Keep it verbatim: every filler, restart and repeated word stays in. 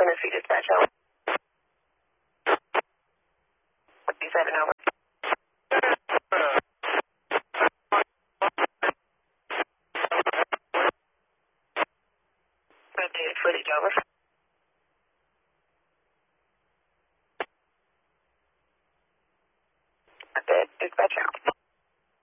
Tennessee dispatch out. fifty-seven over. Updated footage over. That's it. Dispatch out.